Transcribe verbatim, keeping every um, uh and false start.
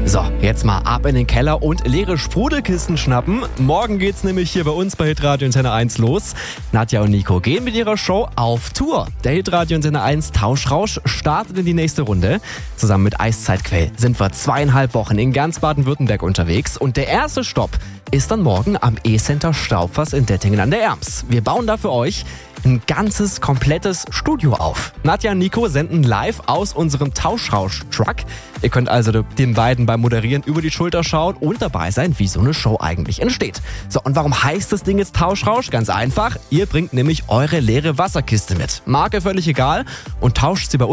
So, jetzt mal ab in den Keller und leere Sprudelkisten schnappen. Morgen geht's nämlich hier bei uns bei Hitradio Antenne eins los. Nadja und Nico gehen mit ihrer Show auf Tour. Der Hitradio Antenne eins Tauschrausch startet in die nächste Runde. Zusammen mit Eiszeitquell sind wir zweieinhalb Wochen in ganz Baden-Württemberg unterwegs. Und der erste Stopp ist dann morgen am E-Center Stauffass in Dettingen an der Erms. Wir bauen da für euch ein ganzes, komplettes Studio auf. Nadja und Nico senden live aus unserem Tauschrausch-Truck. Ihr könnt also den beiden beim Moderieren über die Schulter schauen und dabei sein, wie so eine Show eigentlich entsteht. So, und warum heißt das Ding jetzt Tauschrausch? Ganz einfach, ihr bringt nämlich eure leere Wasserkiste mit. Marke völlig egal und tauscht sie bei uns